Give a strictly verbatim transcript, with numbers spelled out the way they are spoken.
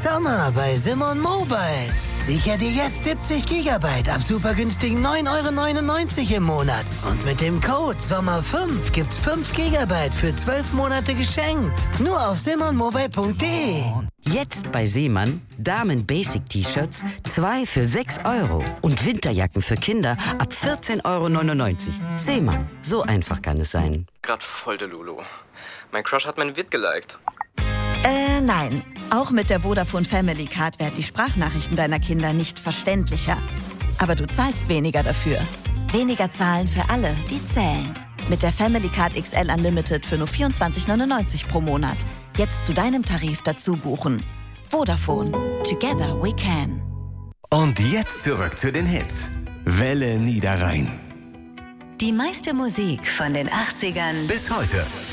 Sommer bei Simon Mobile. Sicher dir jetzt siebzig Gigabyte ab super günstigen neun Euro neunundneunzig im Monat. Und mit dem Code Sommer fünf gibt's fünf Gigabyte für zwölf Monate geschenkt. Nur auf simon mobile punkt de. Jetzt bei Seemann Damen-Basic-T-Shirts zwei für sechs Euro und Winterjacken für Kinder ab vierzehn Euro neunundneunzig. Seemann, so einfach kann es sein. Grad voll der Lulu. Mein Crush hat mein Vid geliked. Äh, nein. Auch mit der Vodafone Family Card werden die Sprachnachrichten deiner Kinder nicht verständlicher. Aber du zahlst weniger dafür. Weniger zahlen für alle, die zählen. Mit der Family Card X L Unlimited für nur vierundzwanzig neunundneunzig pro Monat. Jetzt zu deinem Tarif dazu buchen. Vodafone. Together we can. Und jetzt zurück zu den Hits. Welle Niederrhein. Die meiste Musik von den achtzigern Bis heute.